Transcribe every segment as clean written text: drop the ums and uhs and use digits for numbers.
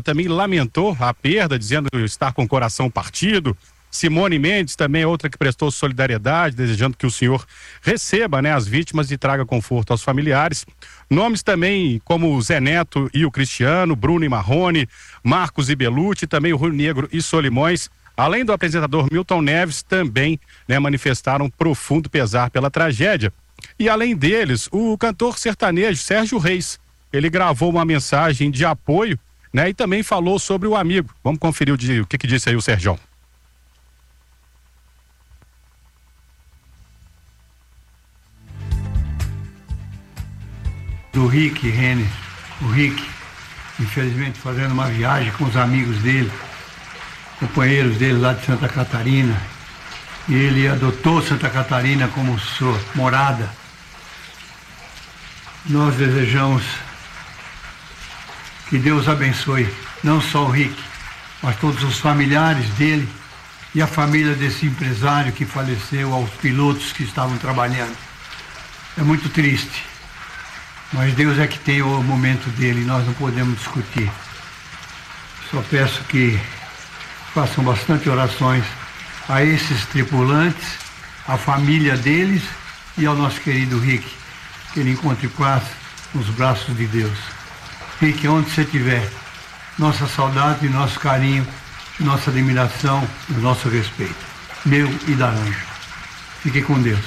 também lamentou a perda, dizendo estar com o coração partido. Simone Mendes também é outra que prestou solidariedade, desejando que o senhor receba, né, as vítimas e traga conforto aos familiares. Nomes também como o Zé Neto e o Cristiano, Bruno e Marrone, Marcos e Belucci, também o Rio Negro e Solimões, além do apresentador Milton Neves, também, né, manifestaram profundo pesar pela tragédia. E além deles, o cantor sertanejo Sérgio Reis, ele gravou uma mensagem de apoio, né, e também falou sobre o amigo. Vamos conferir o que disse aí o Sérgio. Do Rick Renner, o Rick, infelizmente fazendo uma viagem com os amigos dele, companheiros dele lá de Santa Catarina, e ele adotou Santa Catarina como sua morada. Nós desejamos que Deus abençoe não só o Rick, mas todos os familiares dele e a família desse empresário que faleceu, aos pilotos que estavam trabalhando. É muito triste. Mas Deus é que tem o momento dele, nós não podemos discutir. Só peço que façam bastante orações a esses tripulantes, à família deles e ao nosso querido Rick, que ele encontre paz nos braços de Deus. Rick, onde você estiver, nossa saudade, nosso carinho, nossa admiração e nosso respeito. Meu e da Anjo. Fique com Deus.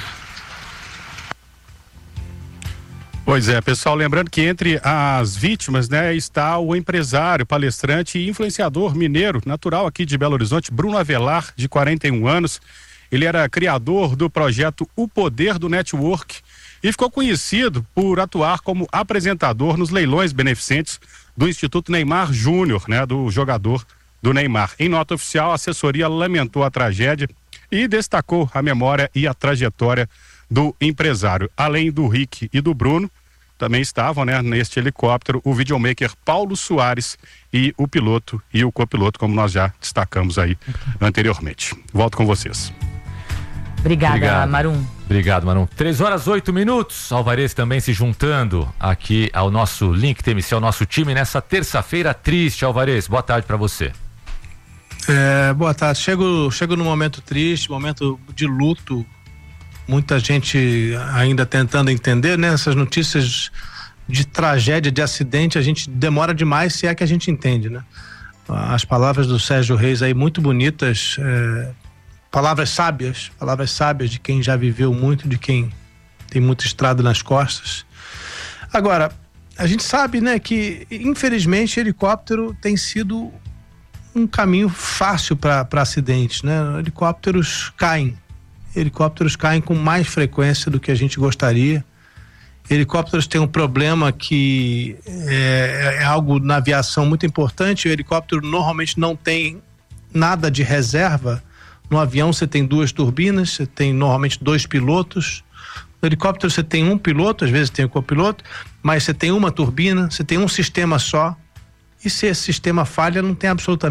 Pois é, pessoal, lembrando que entre as vítimas, né, está o empresário, palestrante e influenciador mineiro, natural aqui de Belo Horizonte, Bruno Avelar, de 41 anos. Ele era criador do projeto O Poder do Network e ficou conhecido por atuar como apresentador nos leilões beneficentes do Instituto Neymar Júnior, né, do jogador do Neymar. Em nota oficial, a assessoria lamentou a tragédia e destacou a memória e a trajetória do empresário. Além do Rick e do Bruno, também estavam, né, neste helicóptero o videomaker Paulo Soares e o piloto e o copiloto, como nós já destacamos aí anteriormente. Volto com vocês. Obrigado. Marum. Obrigado, Marum. 3h08. Alvarez também se juntando aqui ao nosso Link TMC, ao nosso time nessa terça-feira triste. Alvarez, boa tarde para você. Boa tarde. Chego num momento triste, momento de luto. Muita gente ainda tentando entender, né? Essas notícias de tragédia, de acidente, a gente demora demais, se é que a gente entende, né? As palavras do Sérgio Reis aí muito bonitas, palavras sábias de quem já viveu muito, de quem tem muita estrada nas costas. Agora, a gente sabe, né, que infelizmente helicóptero tem sido um caminho fácil para acidentes, né? Helicópteros caem com mais frequência do que a gente gostaria. Helicópteros têm um problema que é algo na aviação muito importante. O helicóptero normalmente não tem nada de reserva. No avião você tem 2 turbinas, você tem normalmente 2 pilotos. No helicóptero você tem um piloto, às vezes tem o copiloto, mas você tem uma turbina, você tem um sistema só. E se esse sistema falha, não tem absolutamente